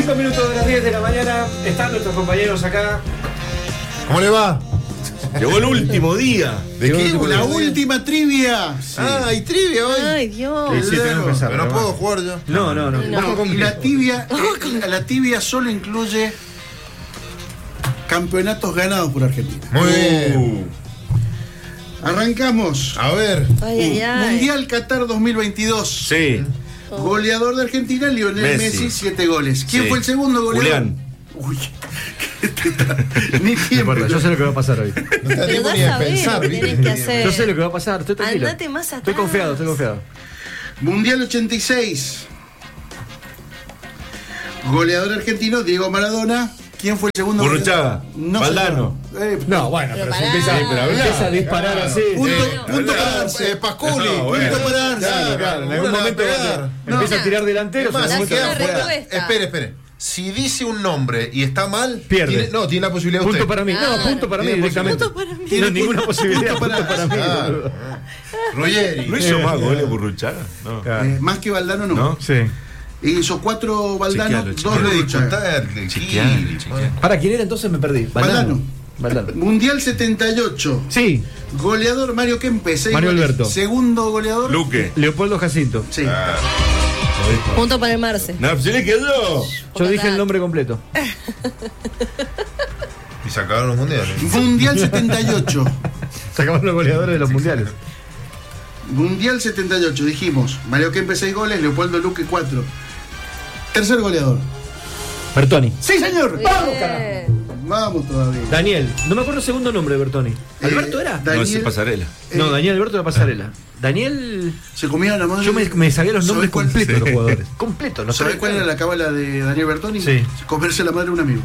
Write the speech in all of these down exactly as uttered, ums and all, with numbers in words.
Cinco minutos de las diez de la mañana. Están nuestros compañeros acá. ¿Cómo le va? Llegó el último día. ¿De qué? La última trivia. Sí. Ah, hay trivia hoy. Ay, Dios. Sí, sí, tenemos que empezar, Pero no pero puedo va. jugar yo. No, no, no. No. Ojo con Y la Cristo. tibia, eh, la tibia solo incluye campeonatos ganados por Argentina. Muy bien. Uh, Arrancamos. A ver. Ay, ay, ay. Mundial Qatar dos mil veintidós. sí. Goleador de Argentina, Lionel Messi. Messi, siete goles. ¿Quién Sí. fue el segundo goleador? Julián. Uy, ni No tiempo. importa, yo sé lo que va a pasar hoy. No te da Pero tiempo vas ni de a ver pensar, lo que ¿viste? tenés que hacer. Yo sé lo que va a pasar, estoy tranquilo. Andate más atrás. Estoy confiado, estoy confiado. Mundial ochenta y seis. Goleador argentino, Diego Maradona. ¿Quién fue el segundo Burruchaga. goleador? No, Valdano. señor. Eh, No, bueno, Pero pero, se pará. empieza, Sí, pero hablá. empieza a disparar así. Punto, sí. punto Hablá, para Arce. eh, Pasculi, No, bueno. Punto para Arce. Claro, claro, en algún Una momento la cuando pegar. empieza No. a tirar delanteros, Es más, en algún si momento queda queda fuera. respuesta. Espere, espere. Si dice un nombre y está mal, Pierde. tiene- no, tiene la posibilidad de Punto usted. para mí. No, Claro. punto para mí Tiene directamente. Punto para mí. No, ninguna posibilidad. Punto para Punto para mí. Claro. Ruggeri. ¿No hizo más goles Burruchaga? No. Claro. Eh, más que Valdano, no. ¿No? Sí. Hizo cuatro Valdano, Chequealo, dos chequealo. de Burruchaga. Discontar, Chequealo, Gil. chequealo. ¿Para quién era entonces? Me perdí. Valdano. Valdano. Mundial setenta y ocho. Sí, Goleador Mario Kempes. seis Mario goles. Alberto. Segundo goleador. Luque. Leopoldo Jacinto. Sí. Ah, Punto para el Marce. No, se le quedó. Yo dije el nombre completo. y sacaron los mundiales. Mundial setenta y ocho. Sacamos los goleadores de los mundiales. Mundial setenta y ocho, dijimos. Mario Kempes seis goles, Leopoldo Luque cuatro. Tercer goleador. Bertoni. ¡Sí, señor! ¡Vamos, carajo! Bien. Vamos todavía. Daniel. No me acuerdo el segundo nombre de Bertoni. ¿Alberto Eh, era? Daniel- No, ese es Pasarela. Eh, No, Daniel Alberto de Pasarela. Daniel. Se comieron la madre. Yo me, me sabía los ¿Sabés nombres cuál- completos de los jugadores. Completos, no ¿Sabés sabés cuál era la cábala de Daniel Bertoni? Sí. Comerse la madre de un amigo.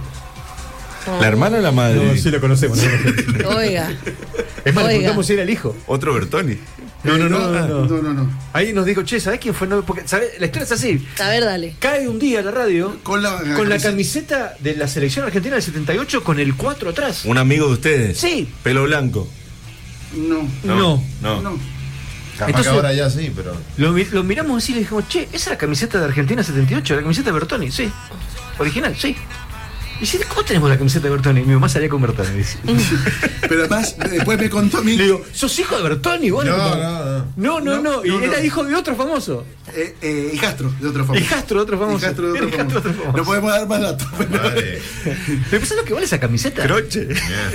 ¿La hermana o la madre? No, sí lo conocemos. ¿no? Oiga. Es más, le Oiga. preguntamos si era el hijo. Otro Bertoni. No, no, no, no, no. No, no, no. Ahí nos dijo, che, ¿sabés quién fue? No, porque, ¿sabés? La historia es así. A ver, dale. Cae un día la radio Con la, con la camiseta de la selección argentina del setenta y ocho con el cuatro atrás. Un amigo de ustedes. Sí. Pelo blanco. No. No. No. No. Capaz Entonces- que ahora ya sí, pero. Lo, mi- lo miramos así y le dijimos, che, esa es la camiseta de Argentina setenta y ocho, la camiseta de Bertoni, sí. Original, sí. Y dice, ¿cómo tenemos la camiseta de Bertoni? Mi mamá salía con Bertoni, dice. Pero además, después me contó a mí. Le digo, ¿sos hijo de Bertoni? Vos No, no, no, no. no, no, no. Y No, no. era hijo de otro famoso. Eh, eh, hijastro de otro famoso. Hijastro de otro famoso. Hijastro de otro Era hijastro de famoso. otro famoso. No podemos dar más datos. Pero... Madre. ¿Me pensás lo que vale esa camiseta? Croche.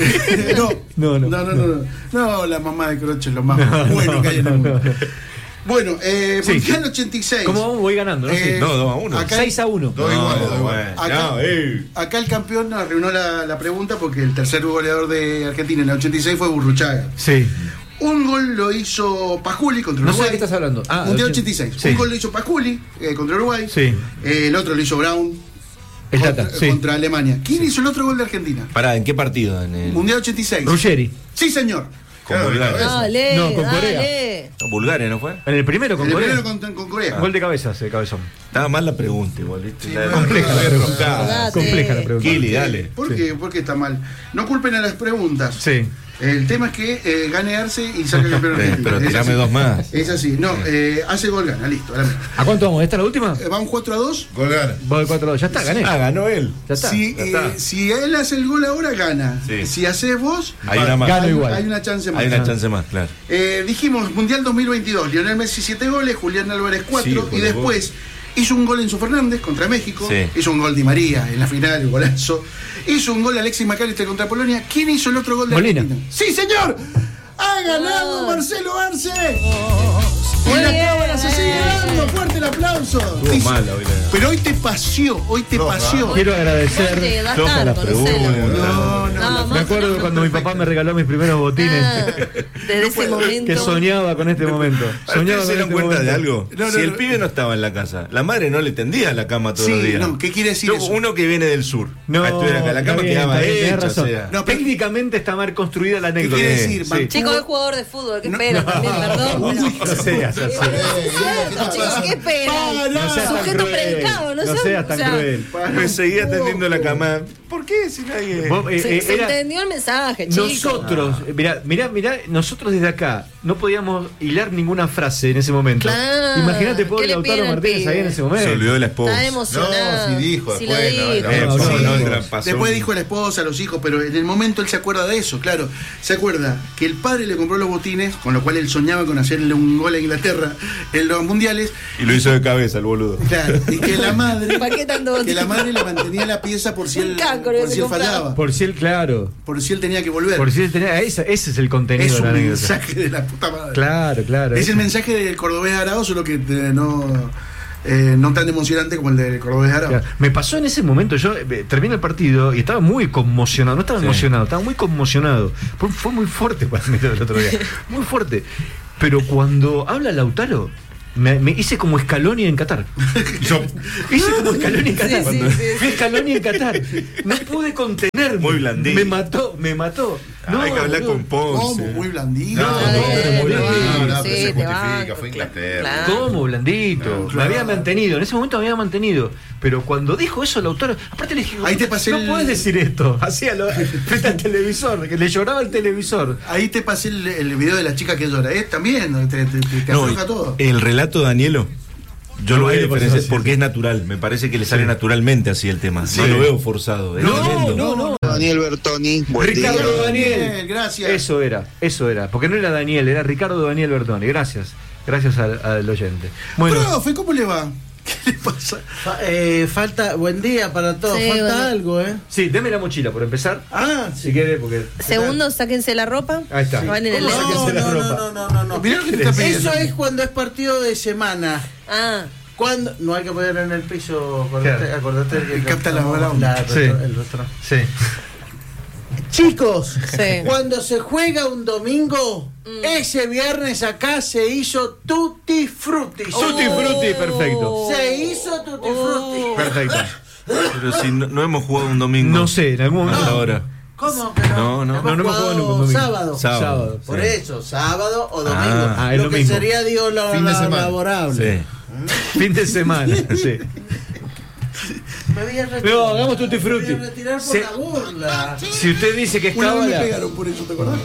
no. No, no, No, no, no, no. No, la mamá de Croce es lo más bueno que hay en el mundo. Bueno, eh, Sí. Mundial ochenta y seis. ¿Cómo vamos? Voy ganando, ¿no? Eh, Sí. No, dos a uno. acá- seis a uno. Dos iguales, dos iguales. bueno. Acá- No, eh. Acá el campeón nos arruinó la, la pregunta porque el tercer goleador de Argentina en el ochenta y seis fue Burruchaga. Sí. Un gol lo hizo Pasculi contra No sé Uruguay. de qué estás hablando. Ah, Mundial ochenta- ochenta y seis. Sí. Un gol lo hizo Pasculi eh, contra Uruguay. Sí. Eh, el otro lo hizo Brown El contra, Tata, sí. contra Alemania. ¿Quién hizo el otro gol de Argentina? Pará, ¿en qué partido? En el... Mundial ochenta y seis. Ruggeri. Sí, señor. Con Claro, Bulgaria. cabeza. Dale, No, con Corea. dale. No, Bulgaria, ¿no fue? En el primero con el Corea. primero con, con Corea. Gol de cabeza, ese cabezón. Estaba mal la pregunta igual, ¿viste? La- compleja la pregunta. Complicada. Compleja la pregunta. Kili, dale. ¿Por qué? ¿Por qué está mal? No culpen a las preguntas. Sí. El tema es que eh, gane Arce y saque campeón Eh, argentino. pero Es tirame así. dos más. Es así. No, eh, hace gol, gana. Listo. ahora mismo. ¿A cuánto vamos? ¿Esta es la última? Eh, va un cuatro a dos. Gol gana. Voy cuatro a dos. Ya está, gané. Ah, ganó él. Ya está. Si, ya eh, está. si él hace el gol ahora, gana. Sí. Si haces vos, Hay una más. Gano hay, igual. hay una chance más. Hay una chance más, claro. Eh, dijimos Mundial dos mil veintidós, Lionel Messi siete goles, Julián Álvarez cuatro, Sí, y por después hizo un gol Enzo Fernández contra México, Sí. hizo un gol Di María en la final, un golazo, hizo un gol Alexis McAllister contra Polonia. ¿Quién hizo el otro gol de Molina. Argentina? ¡Sí, señor! ¡Ha ganado Oh. Marcelo Arce! Y Muy la bien, cámara se sigue dando, fuerte el aplauso. Estuvo Dice- mala hoy la- Pero hoy te paseó, hoy te No, paseó. Quiero Vos te agradecer. das Toca tanto, las conocelo. preguntas. No, no, No, Me más acuerdo no. cuando mi papá me regaló mis primeros botines. Ah, desde ese momento. Que soñaba con este momento. Soñaba ¿Ustedes se con dieron este cuenta de momento. algo? No, no, si el no. pibe no estaba en la casa, la madre no le tendía la cama todos Sí, los días. no, ¿qué quiere decir Yo, eso? Uno que viene del sur. No, a estudiar acá. La está cama bien, quedaba está bien, tenés hecha, razón. o sea. No, pero- Técnicamente está mal construida la ¿Qué anécdota. quiere decir? Sí. Mantuvo- Chico, es jugador de fútbol, que No, espera no. también, perdón. No seas así. Eh, Guille, ¿qué te Chicos, pasa? ¿qué espera? Pará. No seas tan Sujeto cruel. predicado, no razón. No seas o tan sea, cruel. Me seguía tendiendo la cama. ¿Por qué? Si nadie. Vos, eh, Se, eh, se era- entendió el mensaje, chicos. Nosotros, eh, mirá, mirá, mirá, nosotros desde acá no podíamos hilar ninguna frase en ese momento. Claro. Imagínate, ¿Qué pobre le Lautaro piden al Martínez pibe? ahí en ese momento. Se olvidó de la esposa. Está emocionado. No, sí dijo, Sí después, lo no, dijo. no, Eh, no, ¿cómo sí, no? sí. Tra- pasó Después un- dijo a la esposa, a los hijos, pero en el momento él se acuerda de eso, claro. Se acuerda que el padre le compró los botines, con lo cual él soñaba con hacerle un gol a Inglaterra en los mundiales. Y lo hizo de cabeza el boludo. Claro, y que la madre, ¿Para qué tanto que la botín? madre le mantenía la pieza por si Un él, caco le por si él compraba. fallaba, Por si él, claro. por si él tenía que volver. Por si él tenía. Esa, ese es el contenido Es de la un anécdota. mensaje de la puta madre. Claro, claro. Es el mensaje del cordobés Arao, solo que eh, no, eh, no tan emocionante como el del cordobés Arao. Claro. Me pasó en ese momento, yo eh, terminé el partido y estaba muy conmocionado, no estaba Sí. emocionado, estaba muy conmocionado. Fue, fue muy fuerte para mí el otro día, muy fuerte. Pero cuando habla Lautaro, me, me hice como Scaloni en Qatar. Yo hice como Scaloni en Qatar. Sí, sí, Cuando- sí, sí. Fui Scaloni en Qatar. No pude contenerme. Muy blandito. Me mató, me mató. No, Hay que hablar boludo. con Ponce. ¿Cómo? Muy blandito. No, No, no, no, muy no, blandito, no, no, sí, pero se te justifica, banco, fue claro, Inglaterra. claro. ¿Cómo, blandito? No, Me claro. había mantenido, en ese momento me había mantenido. Pero cuando dijo eso Lautaro, aparte le dije, Ahí te pasé no el- puedes decir esto. Hacía lo, frente al televisor, que le lloraba el televisor. Ahí te pasé el, el video de la chica que llora. ¿Eh? También, te, te, te, te No, afloja todo. el relato de Danielo, yo No, lo ahí veo lo pasó diferenciar así, porque sí. es natural. Me parece que le sale naturalmente así el tema. Sí. No lo veo forzado. Es No, tremendo. no, no. Daniel Bertoni, buen Ricardo día. Daniel. Daniel, gracias. Eso era, eso era. Porque no era Daniel, era Ricardo Daniel Bertoni. Gracias. Gracias al, al oyente. Bueno, Profe, ¿cómo le va? ¿Qué le pasa? Fa- eh, falta, buen día para todos, Sí, falta bueno. algo, ¿eh? sí, deme la mochila por empezar. Ah, Si quiere, porque. Segundo, sáquense la ropa. Ahí está. Van en el ¿Cómo lente. sáquense no, la no, ropa? no, no, no, no. Mirá lo que te está pidiendo. Eso es cuando es partido de semana. Ah, Cuando no hay que poner en el piso, acordate, Claro. acordate que Capta la no, bala. Sí. el rostro. Sí. Chicos, Sí. cuando se juega un domingo, Mm. ese viernes acá se hizo tutti frutti. Tutti frutti, perfecto. Se hizo tutti frutti. Perfecto. Pero si no, no hemos jugado un domingo. No sé, en algún momento. Hasta ahora. ¿Cómo que no? No, no. Hemos No, no hemos jugado nunca un domingo. sábado. Sábado. Sábado. Por Sí. eso, sábado o domingo. Ah, ah, es lo lo que mismo. sería, digo, lo, Fin de lo semana. laborable. Sí. Fin de semana, sí. Me voy a retirar. No, hagamos tutti frutti. Me voy a retirar por Se- la burla. Si usted dice que es Una vez me cábala, pegaron por eso, ¿te acordás?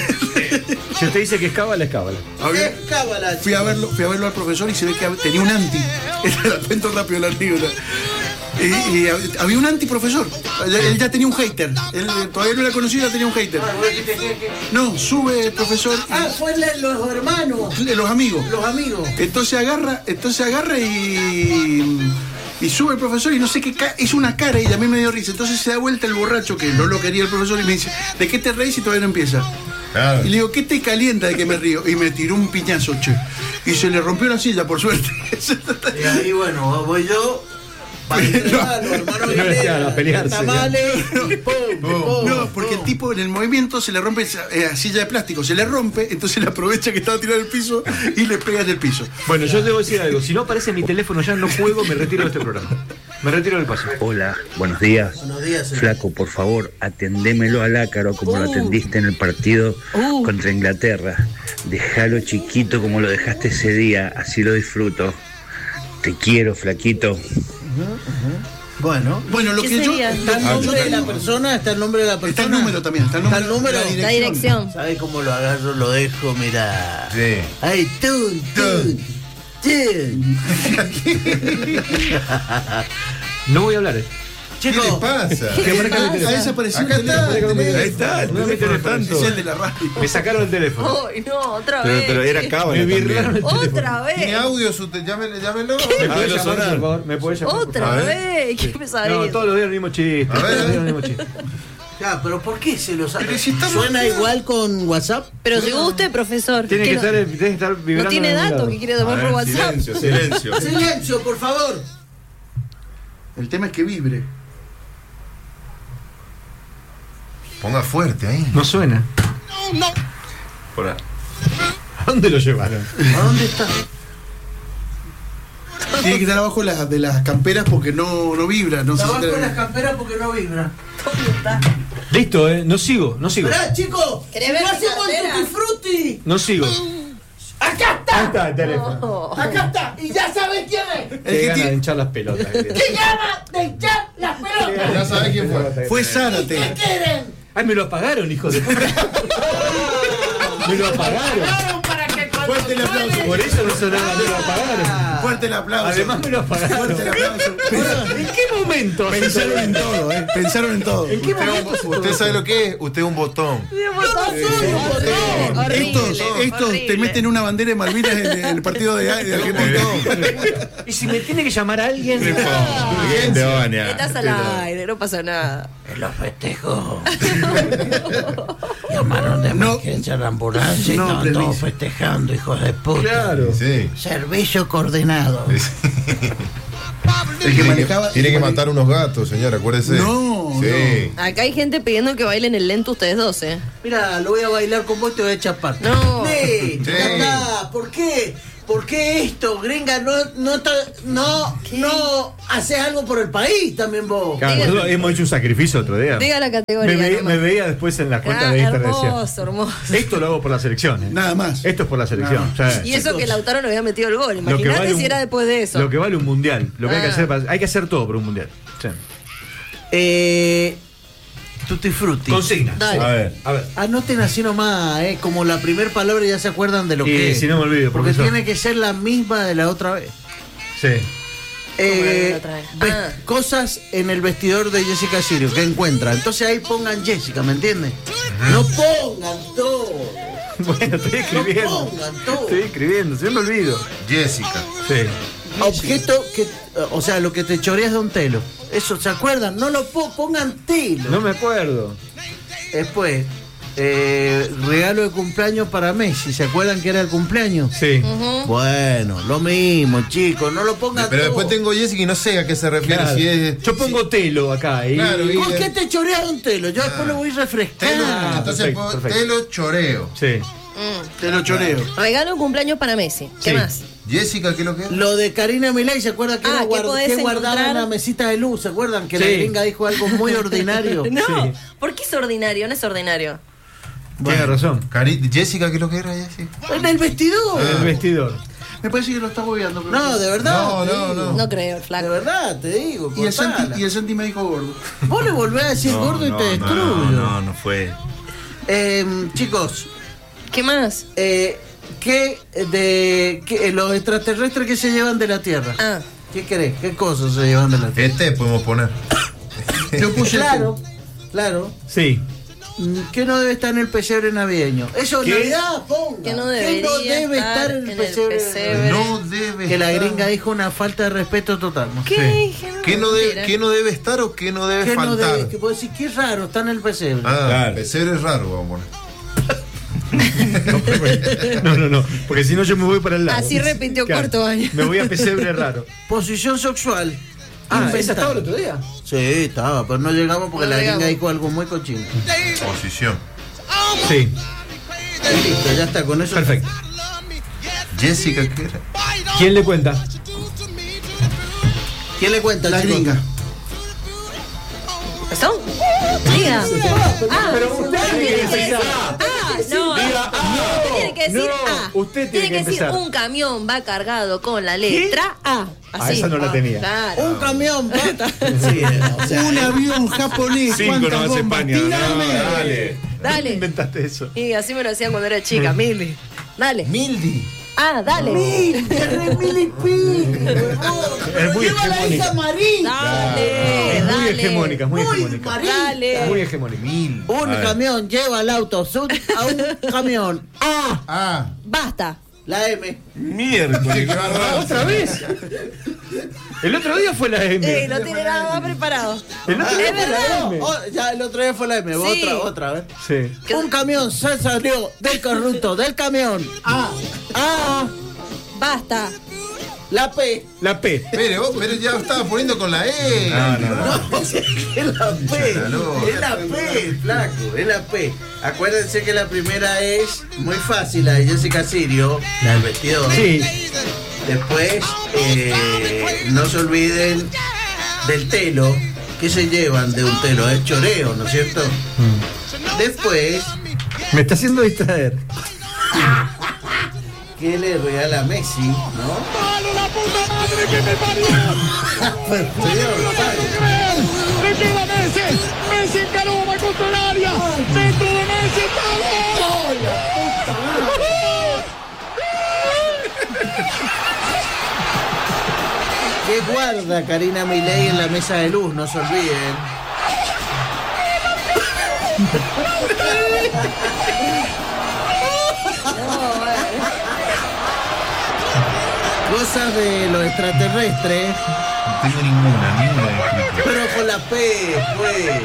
si usted dice que es cábala, es cábala. Había- Es cábala, Fui a verlo, fui a verlo al profesor y se ve que tenía un anti. La cuento rápido la anécdota. Y, y hab- había un antiprofesor. Él ya tenía un hater. Él eh, todavía no era conocido, ya tenía un hater. No, sube el profesor. y- Ah, fue la- los hermanos, los amigos. los amigos. Entonces agarra, entonces agarra y. Y sube el profesor y no sé qué ca- es una cara y a mí me dio risa. Entonces se da vuelta el borracho que no lo quería el profesor y me dice, ¿de qué te reís si todavía no empieza? Claro. Y le digo, ¿qué te calienta de que me río? Y me tiró un piñazo, che. Y se le rompió la silla, por suerte. Y ahí, bueno, voy yo. Para entregar, los hermanos No, Aguilera, claro, a pelearse, tamales, y pum, pum, No, porque el pum. tipo en el movimiento se le rompe esa eh, silla de plástico, se le rompe, entonces le aprovecha que estaba tirado en el piso y le pega en el piso. Bueno, yo debo decir algo. Si no aparece mi teléfono ya no juego, me retiro de este programa. Me retiro del paso. Hola, buenos días. Buenos días, señor. Flaco, por favor, atendémelo al ácaro como lo atendiste en el partido Uh. contra Inglaterra. Dejalo chiquito como lo dejaste ese día, así lo disfruto. Te quiero, flaquito. Bueno, Bueno, lo ¿Qué que yo. sería? está el nombre de la persona, está el nombre de la persona. Está el número también, está el número. Está el número. La la dirección. ¿Sabes cómo lo agarro? Lo dejo, mira. Sí. Ay, tun, tun, tun. No voy a hablar. eh. ¿Qué Chicos, les pasa? ¿Qué marca mi Ha teléfono? desaparecido Acá el está, teléfono. Ahí está, el No me teléfono interesa tanto. Es el de la radio. Me sacaron el teléfono. Ay, no, otra Pero, vez. pero era cábala Me birlaron también. el teléfono. Otra ¿Tiene vez. audio? Su te- llámelo. llámelo. ¿Me A puede ver, llamar, sonar. por favor? ¿Me puede llamar? por Otra favor? vez. Qué No, pesadilla. todos los días el mismo chiste. A ver, Todos los a ver. días el mismo chiste. ya, pero ¿por qué se lo sabe? Pero si estamos- ¿Suena igual con WhatsApp? Pero si usted, profesor, Tiene que no, estar, tiene que estar vibrando. no tiene en algún datos lado. que quiere A tomar por ver, WhatsApp. silencio, silencio. Silencio, por favor. El tema es que vibre. Ponga fuerte ahí. No suena. Por ahí. ¿A dónde lo llevaron? ¿A dónde está? Tiene que estar abajo de las, de las camperas porque no, no vibra. No sé Está si abajo te- de las camperas porque no vibra. ¿Dónde está? Listo, eh. No sigo, no sigo. Esperá, chicos. ¿Querés ver ¡No mi hacemos el cartera? tutti frutti! No sigo. ¡Acá ¡Acá está! Ahí está el teléfono. Oh. ¡Acá está! ¿Y ya sabes quién es? El Qué que gana ti- de hinchar las pelotas. ¡Que llama de echar las pelotas! Ya sabés quién fue. Fue ¿Y qué Zárate. quieren? Ay, me lo apagaron, hijo de puta. Me lo apagaron. Claro, para que cuando Fuerte el aplauso. sale- Por eso no sonaba, me lo apagaron. Fuerte el aplauso. Además me lo apagaron. Fuerte el aplauso. ¿En qué momento? Pensaron en todo, ¿eh? Pensaron en todo. ¿En qué Usted, momento? un- usted sabe lo que es, usted es un botón. Horrible, horrible, Estos, estos te horrible. meten una bandera de Malvinas en el, el partido de, de Argentina. Y si me tiene que llamar a alguien. Estás al aire, no pasa nada. En los festejos. Llamaron de No. emergencia a la ambulancia y No, estaban permiso. todos festejando, hijos de puta. Claro. Sí. Servicio coordinado. El que Tiene que, manejaba. tiene que matar unos gatos, señor, acuérdese. No, Sí. Acá hay gente pidiendo que bailen el lento ustedes dos, ¿eh? Mira, lo voy a bailar con vos y te voy a chapar. No. Nee, Sí. acá, ¿por qué? ¿Por qué esto, gringa? No, no, ta- no, no haces algo por el país también vos. Claro, Diga- nosotros hemos hecho un sacrificio otro día. Diga la Me, categoría. ve- nomás. me veía después en las cuentas Ah, de Instagram. decía, hermoso, hermoso. esto lo hago por la selección. ¿eh? Nada más. Esto es por la selección. O sea, Y eso que Lautaro no había metido el gol. lo que Imagínate vale un- si era después de eso. Lo que vale un mundial. Lo que hay que Ah. hacer. para- hay que hacer todo por un mundial. Sí. Eh, Tutti Frutti. Consigna. Dale. A ver, a ver. Anoten así nomás, eh, como la primera palabra ya se acuerdan de lo Y que es. si no me olvido, Porque profesor. tiene que ser la misma de la otra vez. Sí. Eh, la otra vez? ves- Ah. Cosas en el vestidor de Jessica Sirio que encuentra. Entonces ahí pongan Jessica, ¿me entiendes? No pongan todo. Bueno, estoy escribiendo. No pongan todo. Estoy escribiendo, se me olvido. Jessica. Sí. Objeto que, o sea, lo que te choreas de un telo. Eso, ¿se acuerdan? No lo po- pongan telo. No me acuerdo. Después, eh, regalo de cumpleaños para Messi. ¿Se acuerdan que era el cumpleaños? Sí. Bueno, lo mismo, chicos, no lo pongan Pero todo. después tengo Jessica y no sé a qué se refiere. Claro. Si es. Yo pongo telo acá. Y... Claro, y- ¿Por qué te choreas de un telo? Yo después lo voy a refrescar. Telo, Ah, entonces perfecto, po- perfecto. telo choreo. Sí. Te lo choreo. Regalo de cumpleaños para Messi. ¿Qué Sí. más? Jessica, ¿qué es lo que es? Lo de Karina Milei, ¿se acuerdan que Ah, era ¿qué guard- podés que guardaba encontrar? en la mesita de luz? ¿Se acuerdan que la Sí. gringa dijo algo muy ordinario? No, Sí. ¿por qué es ordinario? No es ordinario. Tiene razón. Cari- Jessica, ¿qué es lo que era Jessica? En el vestidor. El vestidor. Me parece que lo está bobeando. pero- No, de verdad. No, te no, digo. no. No creo, el De flaco. verdad, te digo. Y el, cortala. Santi, y el Santi me dijo gordo. Vos le volvés a decir gordo y te destruyo. No, no fue. Eh, chicos, ¿Qué más? eh, ¿qué de qué, eh, los extraterrestres que se llevan de la Tierra? Ah, ¿Qué querés? ¿Qué cosas se llevan de la Tierra? Este podemos poner. Yo puse el Claro, claro. Sí. ¿Qué no debe estar en el pesebre navideño? Eso en ¿Qué? Navidad, ponga. que no ¿Qué debería no debe estar en el pesebre? pesebre. No debe Que la estar. gringa dijo una falta de respeto total. ¿no? ¿Qué? Sí. Dije, no, ¿Qué no, mentira. debe, ¿Qué no debe estar o qué no debe ¿Qué no faltar? debe? Que puedo decir, qué raro, está en el pesebre. Ah, Claro. pesebre es raro, vamos a poner. No, no, no. Porque si no, yo me voy para el lado. Así repitió cuarto año. Me voy a pesebre raro. Posición sexual. Ah, Inventada. ¿esa estaba el otro día? Sí, estaba, pero no llegamos porque No la gringa llegamos. dijo algo muy cochino. Posición. Sí. Y listo, ya está, con eso. Perfecto. Jessica, ¿qué era? ¿Quién le cuenta? ¿Quién le cuenta, La chicos? gringa. ¿Eso? Diga. Ah, Pero usted tiene que empezar. Ah, no. Diga, ah, Usted tiene que decir no, A. usted tiene que decir empezar. un camión va cargado con la letra A. Ah, Así. esa no la tenía. Claro. Un camión, va. Sí, o sea, Un avión japonés. Cinco ¿Cuántas no hace bombas? España. No, Tírame. dale. ¿Dónde Dale. inventaste eso? Y así me lo hacían cuando era chica, Mili. Dale. Mildi. Ah, dale. Mil, re mil y pico. Es muy Lleva la hija hegemónica. Marín. Dale, Es muy dale. hegemónica, es muy Muy hegemónica. Marín. Dale. Muy hegemónica. Mil. Un A ver. camión lleva el auto sur a un camión. A, Ah, Basta. la M. Miércoles, qué bárbaro. ¿Otra vez? El otro día fue la M. Eh, no tiene nada más preparado. El otro día Es fue la verdad. M. Oh, ya el otro día fue la M. Sí. Otra, otra vez. Sí. Un camión se salió del corrupto del camión. A, A, Basta. la P. La P. pero, vos- pero ya estaba poniendo con la E. No, no, no. No, es la P. Salud. Es la P, flaco. Es la P. Acuérdense que la primera es muy fácil, la de Jessica Sirio, la del vestidor. Sí. Después, eh, no se olviden del telo. ¿Qué se llevan de un telo? Es choreo, ¿no es cierto? Después, Me está haciendo distraer. que le regala a Messi, ¿no? ¡Palo, la puta madre que me parió! Señor, ¡Le queda Messi! ¡Messi encaró, va contra el área! ¡Dentro de Messi, gol! ¿qué guarda Karina Milei en la mesa de luz? No se olviden. Cosas de los extraterrestres. No tengo ninguna, ninguna escrita. Pero con la P, pues.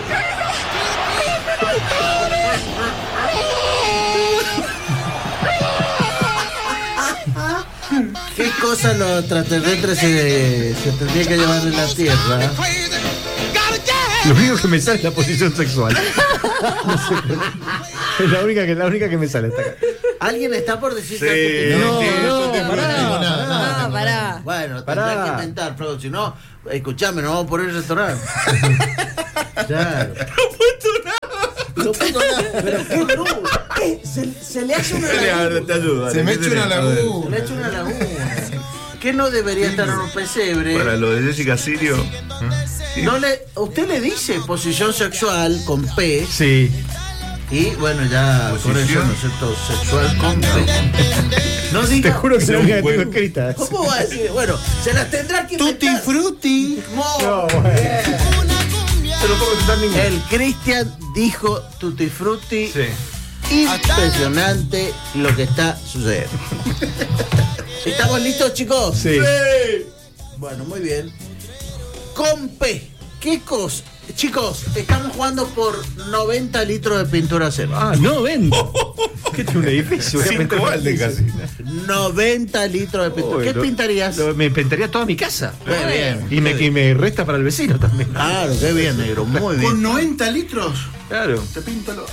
¿Qué cosas los extraterrestres se, se tendrían que llevar de la Tierra? Lo único que me sale es la posición sexual. No sé por qué. Es la única que, la única que me sale hasta acá. ¿Alguien está por decir Sí, que No, sí, no, yo te- pará, no tengo nada, pará. nada. Ah, pará. Bueno, tendrá Pará. que intentar, Frodo. Si no, escuchame, nos vamos por el restaurante. Claro. No puedo nada. Pero qué bruto. ¿Qué? Se, se le hace una Dale, a laguna. ver, te ayudo. Se dale, me ¿qué echa una tenés? A ver. Se le laguna. echa una laguna. ¿Qué no debería estar en un pesebre? Para lo de Jessica Sirio. No le, usted le dice posición sexual con P Sí. y bueno, ya por eso, Posición. ¿no es cierto? Sexual con P. No Te diga. juro que es la Según única que tengo juego. escrita. ¿Cómo va a decir? Bueno, se las tendrá que Tutti inventar. frutti. Mo- No, bueno. Pero no puedo contestar ninguna. El Cristian dijo Tutti Frutti. Sí. Impresionante lo que está sucediendo. ¿Estamos listos, chicos? Sí. Bueno, muy bien. Con P. ¿Qué cosa? Chicos, estamos jugando por noventa litros de pintura cero. Ah, no vendo. ¿Qué tiene un edificio? Voy a pintar Cinco un baldes edificio. casi. noventa litros de pintura. Uy, ¿Qué lo- pintarías? lo- me pintaría toda mi casa. Muy bien. Y me, y me resta para el vecino también. Claro, qué bien, negro. Muy Con bien. noventa litros. Claro. Te pinto lo.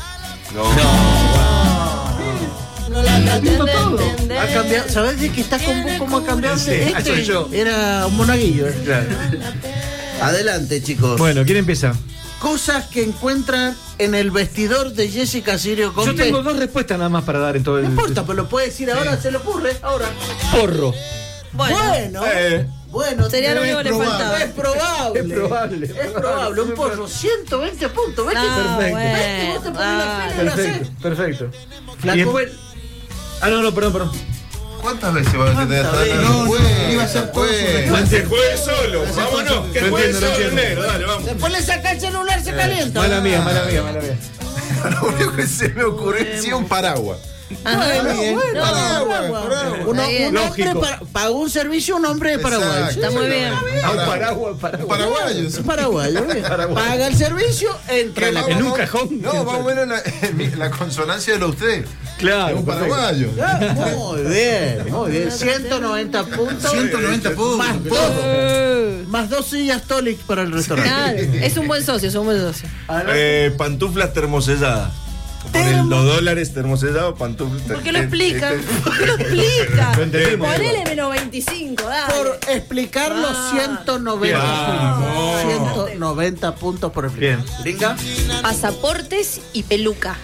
No la traten de entender. Ha cambiado. ¿Sabes de qué está con vos cómo ha cambiado? Sí, Este ah, soy yo. era un monaguillo. ¿eh? Claro. Adelante, chicos. Bueno, ¿quién empieza? Cosas que encuentran en el vestidor de Jessica Sirio con Yo P. tengo dos respuestas nada más para dar en todo el. No importa, pero lo puede decir ahora, se le ocurre, ahora. Porro. Bueno, Bueno, Eh. bueno. sería lo es único que le probable. faltaba. Es probable. Es probable. Es probable, un porro, ciento veinte puntos. ¿Ves que Ah, perfecto? bueno, ¿Ves que vos te pones la dale. pila y lo haces? Perfecto, perfecto. Flaco. Y después. Ah, no, no, perdón, perdón. ¿Cuántas veces va a tener ¿Cuántas veces? No, No, iba a ser todo su respuesta. Que juegue solo. Vámonos. Que Lo juegue entiendo, lo solo el entiendo. negro. Dale, vamos. Después le saca el celular, se calienta. Mala mía, mala mía, mala mía. Lo único que se me ocurrió es un paraguas. Ajá. Bueno, bueno, No, paraguas, paraguas. paraguas. Un, Está bien. un hombre Lógico. para- pagó un servicio, un hombre de Paraguay. Exacto. Está muy bien. Ah, un paraguas, paraguas. Paraguayo. Es paraguayo, bien. Paraguayo. Paga el servicio, entra en la En un cajón. No, más o menos la, la consonancia de lo usted. Claro. Es un perfecto. paraguayo. Muy bien, muy bien. ciento noventa puntos. ciento noventa puntos. Más dos. Más dos sillas Tolic para el restaurante. Claro, es un buen socio, es un buen socio. Eh, pantuflas termoselladas. Por el- los dólares termosellados, pantuflas. ¿Por qué lo explica? Este- ¿Por qué lo explica? Lo entendimos. Ponele menos veinticinco, dale. Por explicar los Ah. ciento noventa puntos. ciento noventa puntos por explicar. Bien. Gringa. Pasaportes y peluca.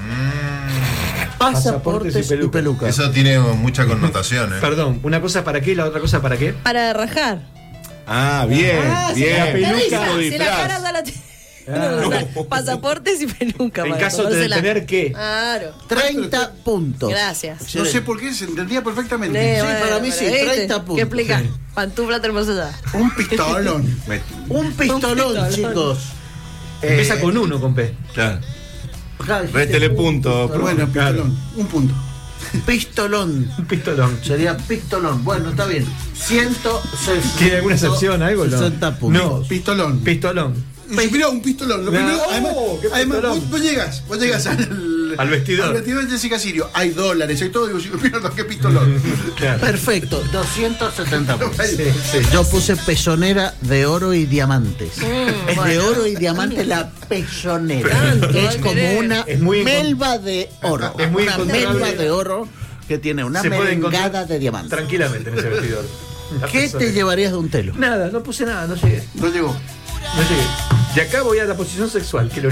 Pasaportes y peluca. peluca. Eso tiene mucha connotación, ¿eh? Perdón, una cosa para qué y la otra cosa para qué. Para rajar. Ah, bien, Ah, si bien. la peluca risa, Como si la disfraz. cara da la t- No, o sea, pasaportes y peluca. En para caso de tomársela. tener que. Claro. treinta puntos. Gracias. No sé por qué, se entendía perfectamente. Eh, Sí, bueno, para mí pero sí, ¿viste? treinta puntos. ¿Qué explica? Pantufla termosellada. Un pistolón. Un pistolón, pistolón. chicos. Empieza con uno con P. Claro. Acá dijiste Réstele un punto. pistolón. Bueno, pistolón. Un punto. Pistolón. Un pistolón. Sería pistolón. Bueno, está bien. ciento sesenta. ¿Tiene alguna excepción, algo? No. sesenta puntos. No. Pistolón. Pistolón. Y mirá, un pistolón. Lo Ah, primero, oh, además, qué además pistolón. vos, vos llegas, vos llegas al, Al vestidor. Al vestidor de Jessica Sirio. Hay dólares, hay todo. Digo, si mira, no, qué pistolón. Claro. Perfecto, doscientos setenta puntos. Sí, sí. Yo puse pezonera de oro y diamantes. Mm, es de bueno. oro y diamantes la pezonera. Tanto, es ay, como miré. una Es muy incon- melva de oro. Es muy una incontrolable. melva de oro que tiene una Se puede encontrar merengada de diamantes. Tranquilamente en ese vestidor. La ¿Qué persona. te llevarías de un telo? Nada, no puse nada, no llegué. No llegó. No llegué. De acá voy a la posición sexual, que lo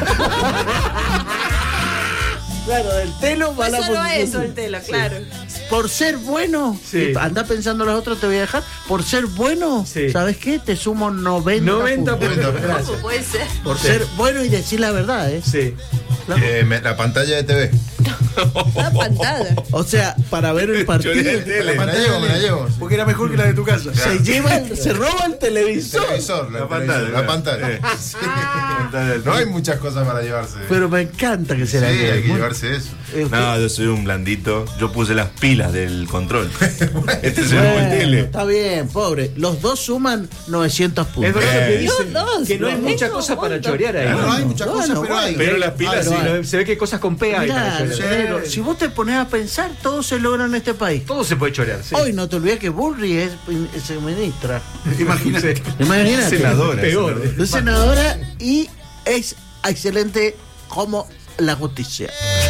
Claro, del telo va Es la solo posición. eso el telo, claro. por ser bueno, Sí. anda pensando los otros, te voy a dejar. Por ser bueno, Sí. ¿sabes qué? Te sumo noventa, noventa puntos. puntos. puntos. Gracias. ¿Cómo puede ser? Por ser bueno y decir la verdad, ¿eh? Sí. Eh, me- la pantalla de T V. La pantalla. O sea, para ver el partido. Chorea el tele. Me la llevo, me la llevo. Porque era mejor que la de tu casa. Se lleva, el- se roba el El televisor. televisor, la, La pantalla. pantalla, La pantalla. eh. Sí. Pantalla del No hay tele. muchas cosas para llevarse. Pero me encanta que se Sí, la lleve. hay que Muy- llevarse eso. Eh, usted- No, yo soy un blandito. Yo puse las pilas del control. Este se robó el Bueno, tele. está bien, pobre. Los dos suman novecientos Es puntos. verdad lo que Eh. dicen, Los dos, que no hay los mucha dos cosa para juntos. chorear ahí. No hay muchas Bueno, cosas, pero bueno. hay. Pero las pilas Sí, sí. lo- se ve que cosas con P hay para Mirá, chorear. sí. pero si vos te pones a pensar, todo se logra en este país. Todo se puede chorear, sí. Hoy no te olvides que Bullrich es, es ministra. Imagínate. Sí. Imagínate. Senadora. Peor. senadora. Es senadora y es excelente como la justicia.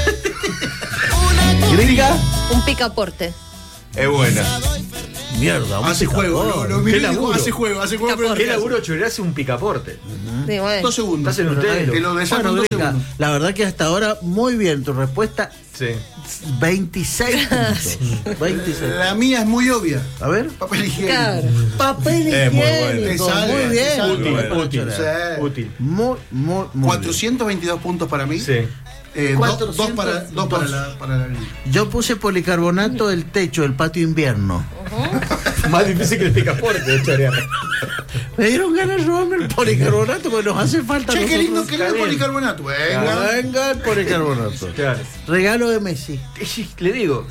Gringa, Un picaporte. Es buena. mierda. un Hace juego. picador. Lo, lo miré y Qué digo, laburo. hace juego, hace juego. pero Qué ¿qué hace? laburo chorearse un picaporte. Sí, bueno. Dos segundos. Estás en ustedes. Te lo desarmo Bueno, en dos Gringa, segundos. la verdad que hasta ahora muy bien tu respuesta. Sí. veintiséis puntos. veintiséis. La mía es muy obvia. A ver. Papel higiénico. Claro. Papel Es muy bueno. higiénico. Te sale, Muy te bien. sale. Útil, bueno. útil. Sí. Útil. Muy, muy, muy cuatrocientos veintidós puntos para mí. Sí. Eh, do- cuatrocientos dos para, dos para la, para la bien. Yo puse policarbonato del techo del patio invierno. Más difícil que el picaporte de chorear. Me dieron ganas de robarme el policarbonato porque nos hace falta. a Che, qué nosotros. lindo que le Está bien. policarbonato. Venga. Venga el policarbonato. Claro. Regalo de Messi. Sí, le digo.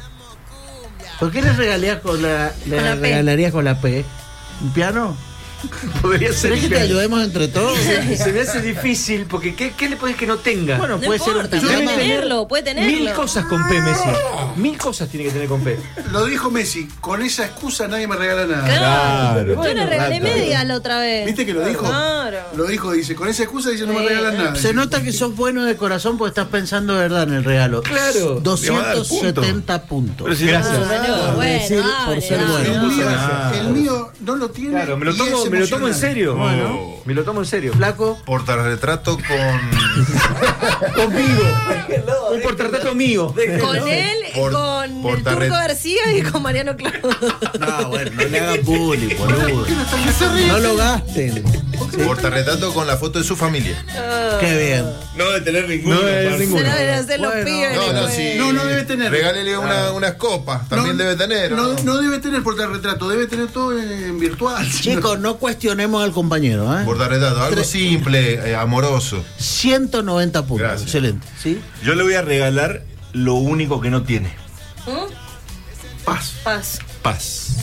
¿Por qué le regalarías con la, le Con la P. regalarías con la P? ¿Un piano? Podría ser. ¿Querés que te ayudemos entre todos? Se me hace difícil porque ¿qué, qué le podés que no tenga? Bueno, No puede ser un importa, Yo puede debe pijama. tener tenerlo, puede tenerlo. Mil cosas con P, Messi. Mil cosas tiene que tener con P. Lo dijo Messi. Con esa excusa nadie me regala nada. Claro. Claro. Yo le regalé Claro. media la otra vez. ¿Viste que lo dijo? Claro. Lo dijo, dice. Con esa excusa dice no me Sí. regalan nada. Se nota que sos bueno de corazón porque estás pensando de verdad en el regalo. Claro. doscientos setenta puntos. Pero si Gracias. Bueno, bueno, decir, por dale, ser dale. bueno. El mío, nada. el mío no lo tiene. Claro, me lo y tomo, es me lo tomo en emocionante. serio. Bueno. Me lo tomo en serio. Flaco. Portarretrato con. Conmigo. Un portarretrato mío. Con él, Por- con por el tarret- Turco García y con Mariano Claudio. No, bueno, no le hagan bullying, boludo. ¿Qué se ríe? No lo gasten. Portarretrato con la foto de su familia. Qué bien. No de tener ninguno. No de aparte. ninguno. Se la deben hacer los Bueno. pibes. No, no, después. sí. No, no debe tener. Regálele una- unas copas. También No, debe tener. ¿o No, no? no debe tener portarretrato, debe tener todo en virtual. Chicos, no cuestionemos al compañero, ¿eh? Portarretrato, algo Tres- simple, eh, amoroso. ciento noventa puntos. Gracias. Excelente. ¿Sí? Yo le voy a regalar lo único que no tiene. ¿Mm? Paz. Paz. Paz.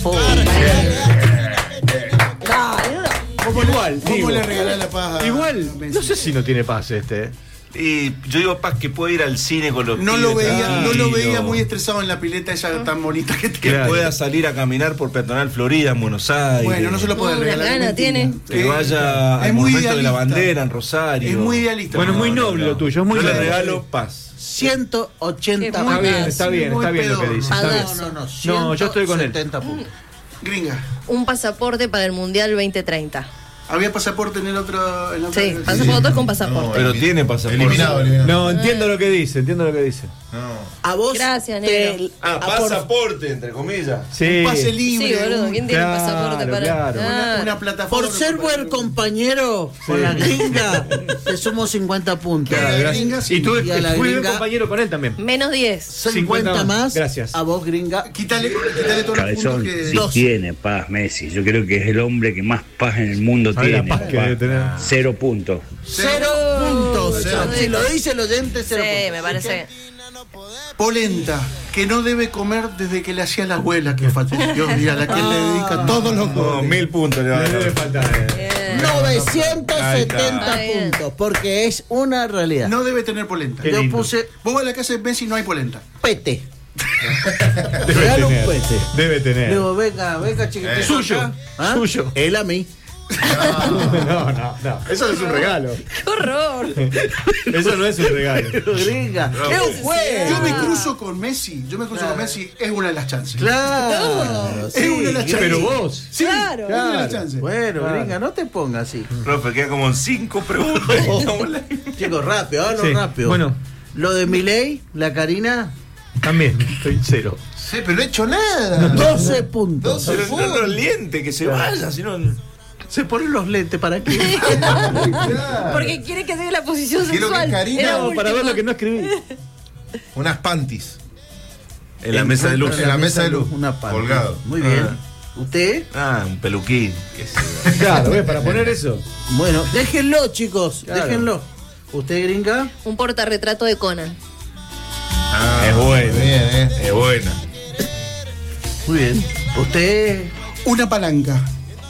Dale, Como igual, ¿Cómo digo. le regalás la paz a Igual, Messi? no sé si no tiene paz este. ¿eh? Y yo digo, Paz, que puede ir al cine con los No lo pibes veía, no lo tranquilo, veía muy estresado en la pileta esa tan bonita que Que tiene. Claro. pueda salir a caminar por Peatonal Florida en Buenos Aires. Bueno, no se lo puede Una regalar. gana es mentira. tiene. Que vaya Es al muy monumento de la idealista. bandera en Rosario. Es muy idealista. Bueno, es muy noble lo tuyo, es muy Yo le noble. regalo paz. ciento ochenta Qué Está buena. bien, puntos. está bien, muy está bien lo que pedo. dice. Está bien. Padazo. No, no, no. No, yo estoy con él. setenta puntos. Gringa. un pasaporte para el Mundial veinte treinta. Había pasaporte en el otro. En la otra- Sí, pasaporte con pasaporte. Pero tiene pasaporte. Eliminado, eliminado. No, entiendo lo que dice, entiendo lo que dice. No. A vos. Gracias, te- negro. Ah, a por- pasaporte, entre comillas. Sí. Un pase libre. Sí, boludo, un- ¿quién tiene Claro, pasaporte para claro. una, Ah, una plataforma. Por ser buen compañero con Sí. la gringa, te sumo cincuenta puntos. Claro, Gracias. gringa, sí. Y tú Y a la fui buen gringa- compañero con él también. menos diez. cincuenta cincuenta más. Gracias. A vos, gringa. Quítale, quítale todos los Cabezón, puntos que. si Dos. tiene paz Messi, yo creo que es el hombre que más paz en el mundo ¿Sabes la tiene. paz que papá. debe tener? Cero puntos. Cero puntos. Cero. Si lo dice el oyente, cero Sí, puntos. me parece. Polenta, que no debe comer desde que le hacía la abuela, que falleció, y a la que él le dedica todos los No, goles. mil puntos le va a Le debe dar. faltar. eh. Bien. novecientos Ahí setenta está. puntos, porque es una realidad. No debe tener polenta. Qué Yo lindo. puse Vos vas a la casa de Messi y no hay polenta. pete. Debe Regalo un tener. pete. Debe tener. Digo, venga, venga, chiquitito. Eh, suyo, acá. ¿Ah? suyo. Él a mí. No, no, no. Eso es un regalo. ¡Qué horror! Eso no es un regalo. Gringa. Es un juego. Yo me cruzo con Messi, yo me cruzo con Messi, es una de las chances. Claro. Es una de las chances. Pero vos. Sí, Claro. es una de las Claro. chances. Bueno, Claro. gringa, no te pongas así. Profe, queda como en cinco preguntas. Chicos, rápido, háganlo Sí, rápido. bueno. Lo de Milei, la Karina, También, estoy cero. Sí, pero no he hecho nada. doce puntos. doce Pero no los lentes, que se vaya, si no. Se ponen los lentes para qué. Porque quiere que sea la posición Quiero que sexual. Karina- Era No, para ver última. lo que no escribí. Unas panties. En la mesa de luz. En la mesa de luz. Una pala. Colgado. Muy bien. ¿Usted? Ah, un peluquín. qué sé yo. Claro, ¿ves? Para poner eso. Bueno, déjenlo, chicos. Claro. Déjenlo. ¿Usted, gringa? Un portarretrato de Conan. Ah, Es buena. Bien, eh. Es buena. Muy bien. ¿Usted? Una palanca.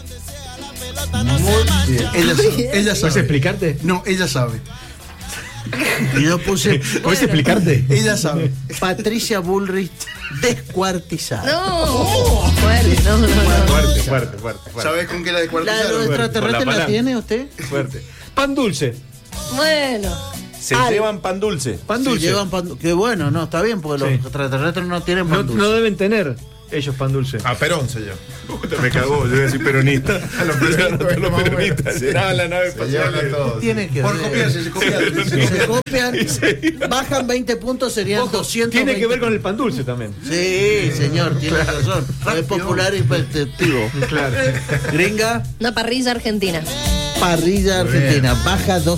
Muy bien. Ella sabe. Ella ¿Puedes sabe. explicarte? No, ella sabe. Y yo puse ¿Puedes explicarte? Ella sabe. Patricia Bullrich descuartizada. No. Fuerte, no, no, no. Fuerte, fuerte, fuerte. fuerte. ¿Sabes con qué la ¿La descuartizaron? de extraterrestre Con la la, palanca. tiene usted? Fuerte. Pan dulce. Bueno. Se Al- llevan pan dulce. Pan Se dulce. llevan pan du- Qué bueno, no, está bien, porque Sí. los extraterrestres no tienen pan No, dulce. no deben tener ellos pan dulce. A Perón se llama. Puta, me cagó, yo iba a decir peronista. A los peronistas, A los más peronistas. bueno. Llenaban la nave Se llevan a espacial. todos. Tiene que Por ver. copiarse, se copiaron. Se copian, bajan veinte puntos, serían Ojo, doscientos tiene que veinte. ver con el pan dulce también. Sí, señor, tiene razón. Es popular y perceptivo. Claro. Gringa, Una parrilla argentina. parrilla argentina, baja